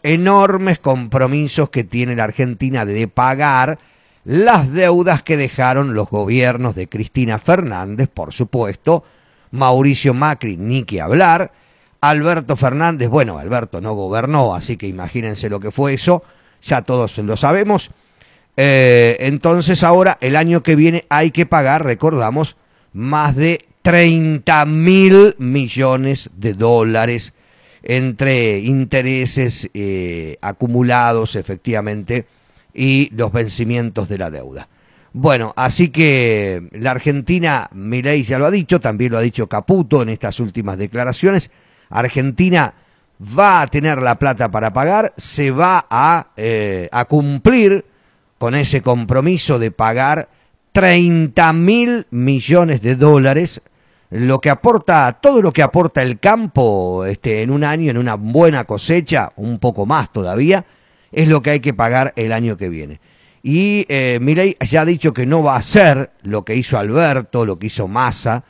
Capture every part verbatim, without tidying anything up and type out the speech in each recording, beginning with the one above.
enormes compromisos que tiene la Argentina de pagar las deudas que dejaron los gobiernos de Cristina Fernández, por supuesto, Mauricio Macri, ni que hablar, Alberto Fernández, bueno, Alberto no gobernó, así que imagínense lo que fue eso, ya todos lo sabemos. Eh, entonces ahora, el año que viene, hay que pagar, recordamos, más de treinta mil millones de dólares entre intereses eh, acumulados, efectivamente, y los vencimientos de la deuda. Bueno, así que la Argentina, Milei ya lo ha dicho, también lo ha dicho Caputo en estas últimas declaraciones, Argentina va a tener la plata para pagar, se va a, eh, a cumplir con ese compromiso de pagar treinta mil millones de dólares, lo que aporta, todo lo que aporta el campo este, en un año, en una buena cosecha, un poco más todavía, es lo que hay que pagar el año que viene. Y eh, Milei ya ha dicho que no va a hacer lo que hizo Alberto, lo que hizo Massa,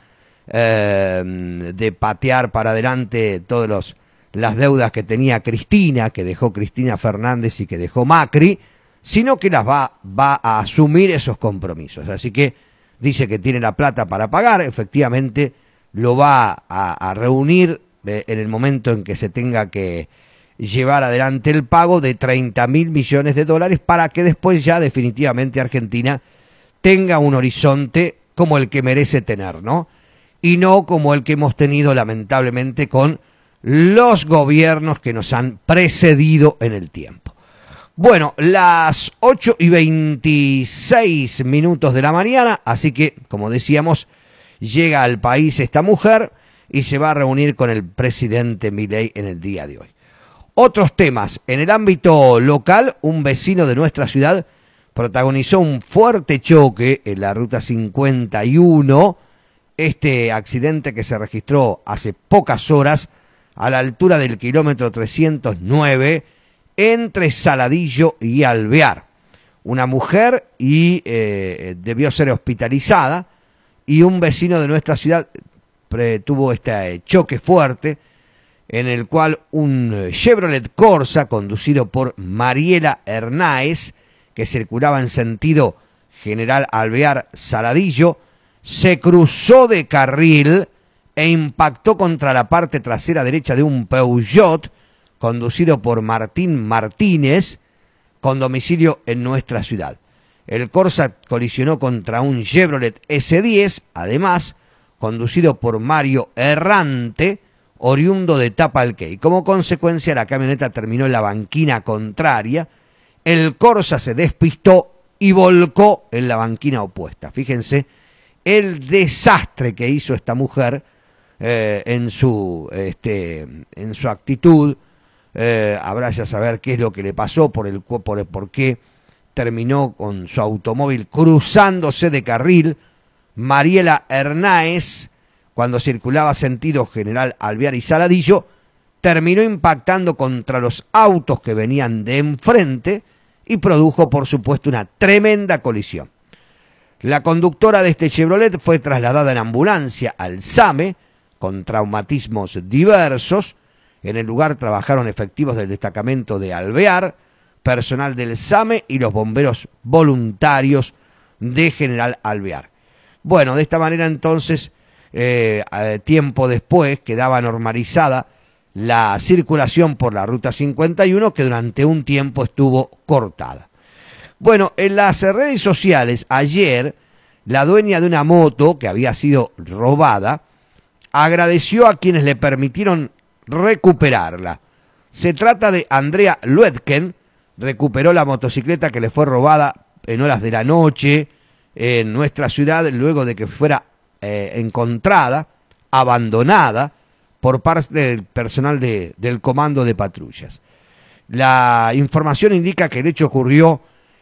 eh, de patear para adelante todas los, las deudas que tenía Cristina, que dejó Cristina Fernández y que dejó Macri, sino que las va, va a asumir esos compromisos. Así que dice que tiene la plata para pagar, efectivamente lo va a, a reunir eh, en el momento en que se tenga que llevar adelante el pago de treinta mil millones de dólares para que después ya definitivamente Argentina tenga un horizonte como el que merece tener, ¿no? Y no como el que hemos tenido lamentablemente con los gobiernos que nos han precedido en el tiempo. Bueno, las ocho y veintiséis minutos de la mañana, así que, como decíamos, llega al país esta mujer y se va a reunir con el presidente Milei en el día de hoy. Otros temas. En el ámbito local, un vecino de nuestra ciudad protagonizó un fuerte choque en la ruta cincuenta y uno, este accidente que se registró hace pocas horas a la altura del kilómetro trescientos nueve entre Saladillo y Alvear. Una mujer y eh, debió ser hospitalizada y un vecino de nuestra ciudad pre, tuvo este choque fuerte en el cual un Chevrolet Corsa conducido por Mariela Hernáez, que circulaba en sentido General Alvear Saladillo, se cruzó de carril e impactó contra la parte trasera derecha de un Peugeot conducido por Martín Martínez, con domicilio en nuestra ciudad. El Corsa colisionó contra un Chevrolet ese diez, además, conducido por Mario Errante, oriundo de Tapalqué. Como consecuencia, la camioneta terminó en la banquina contraria, el Corsa se despistó y volcó en la banquina opuesta. Fíjense el desastre que hizo esta mujer eh, en su este, en su actitud. Eh, habrá ya saber qué es lo que le pasó, por el por, el, por qué terminó con su automóvil cruzándose de carril. Mariela Hernáez, cuando circulaba sentido General Alvear y Saladillo, terminó impactando contra los autos que venían de enfrente y produjo, por supuesto, una tremenda colisión. La conductora de este Chevrolet fue trasladada en ambulancia al SAME con traumatismos diversos. En el lugar trabajaron efectivos del destacamento de Alvear, personal del SAME y los bomberos voluntarios de General Alvear. Bueno, de esta manera entonces, eh, tiempo después quedaba normalizada la circulación por la ruta cincuenta y uno, que durante un tiempo estuvo cortada. Bueno, en las redes sociales ayer, la dueña de una moto que había sido robada agradeció a quienes le permitieron recuperarla. Se trata de Andrea Luetgen, recuperó la motocicleta que le fue robada en horas de la noche en nuestra ciudad, luego de que fuera eh, encontrada, abandonada, por parte del personal de, del comando de patrullas. La información indica que el hecho ocurrió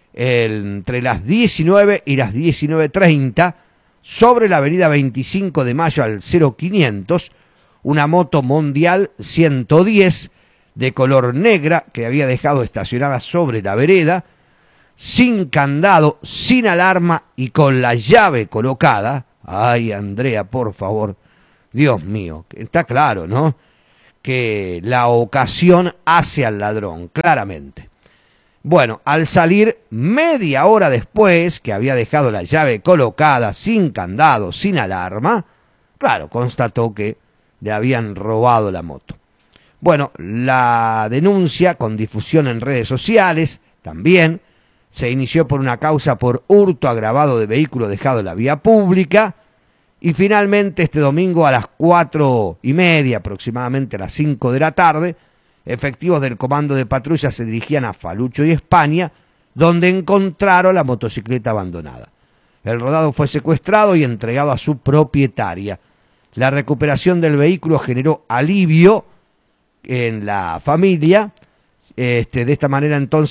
entre las diecinueve y las diecinueve treinta sobre la avenida veinticinco de mayo al cero quinientos, una moto Mondial ciento diez de color negra que había dejado estacionada sobre la vereda, sin candado, sin alarma y con la llave colocada. Ay, Andrea, por favor, Dios mío, está claro, ¿no? que la ocasión hace al ladrón, claramente. Bueno, al salir media hora después, que había dejado la llave colocada, sin candado, sin alarma, claro, constató que le habían robado la moto. Bueno, la denuncia, con difusión en redes sociales, también se inició por una causa por hurto agravado de vehículo dejado en la vía pública, y finalmente este domingo a las cuatro y media, aproximadamente a las cinco de la tarde, efectivos del comando de patrulla se dirigían a Falucho y España, donde encontraron la motocicleta abandonada. El rodado fue secuestrado y entregado a su propietaria. La recuperación del vehículo generó alivio en la familia. Este, de esta manera entonces